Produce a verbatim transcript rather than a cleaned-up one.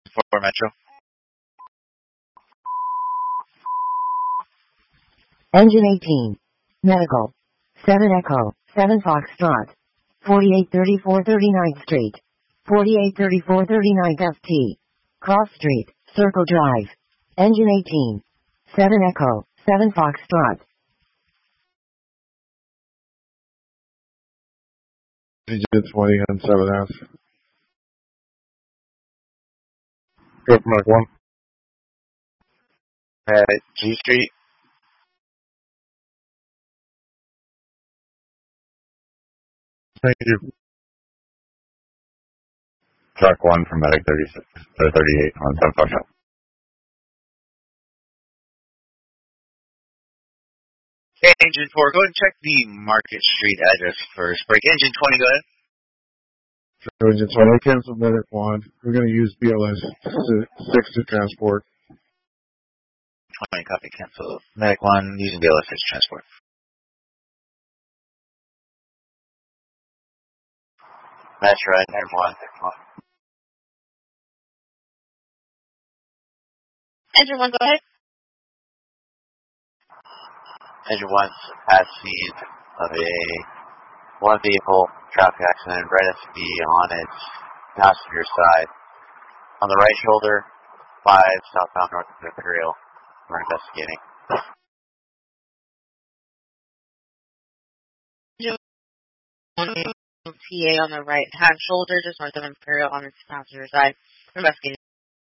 for Metro. Engine eighteen. Medical. seven Echo. seven Foxtrot. forty-eight thirty-four thirty-ninth Street. forty-eight thirty-four thirty-ninth F T. Cross Street. Circle Drive. Engine eighteen. seven Echo. seven Foxtrot. Engine twenty on seven F. Go for Mark one. At G Street. Thank you. Track one from Medic thirty-six, or thirty-eight on seven Foxtrot. Okay, Engine four, go ahead and check the Market Street address first. Break Engine twenty, go ahead. So engine twenty, I canceled Medic one. We're going to use B L S six to transport. twenty, copy, cancel. Medic one, using B L S six transport. Metro, Engine one. Engine one, go ahead. Engine one, at scene of a one vehicle traffic accident, right S P on its passenger side. On the right shoulder, five southbound north of Imperial. We're investigating. T A on the right hand shoulder, just north of Imperial on its passenger side. We're investigating.